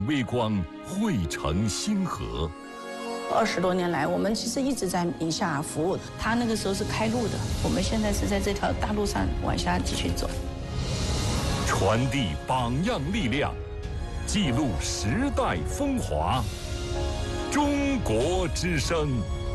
微光汇成星河。 20多年来，我们其实一直在宁夏服务。他那个时候是开路的，我们现在是在这条大路上往下继续走。 传递榜样力量，记录时代风华。中国之声。